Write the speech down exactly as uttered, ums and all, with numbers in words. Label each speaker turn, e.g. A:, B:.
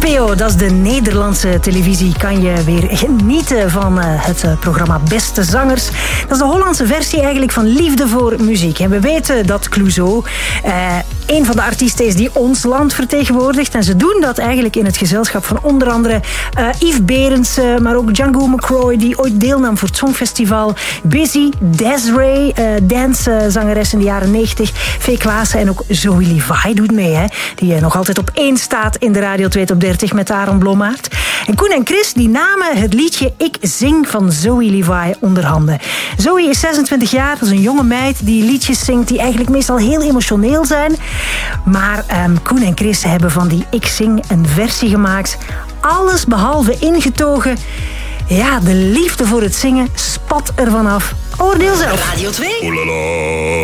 A: N P O, dat is de Nederlandse televisie. Kan je weer genieten van uh, het uh, programma Beste Zangers. Dat is de Hollandse versie eigenlijk van Liefde voor Muziek. En we weten dat Clouseau uh, een van de artiesten is die ons land vertegenwoordigt. En ze doen dat eigenlijk in het gezelschap van onder andere uh, Yves Berends, uh, maar ook Django McCroy, die ooit deelnam voor het Songfestival. Busy, Desiree, uh, dancezangeres in de jaren negentig. Vee Klaassen en ook Zoe Levi doet mee, hè, die uh, nog altijd op één staat in de Radio twee Top dertig met Aaron Blommaert. En Koen en Chris die namen het liedje Ik Zing van Zoe Levi onder handen. Zoe is zesentwintig jaar, dat is een jonge meid die liedjes zingt die eigenlijk meestal heel emotioneel zijn. Maar um, Koen en Chris hebben van die Ik Zing een versie gemaakt. Alles behalve ingetogen. Ja, de liefde voor het zingen spat ervan af. Oordeel zelf.
B: Radio twee.